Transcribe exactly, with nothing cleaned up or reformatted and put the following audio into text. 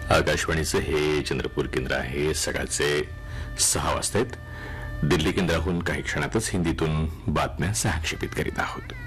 आकाशवाणीचे हे चंद्रपूर केंद्र आहे. सकाळचे सहा वाजतायत. दिल्ली केंद्राहून काही क्षणातच हिंदीतून बातम्या सहक्षेपित करीत आहोत.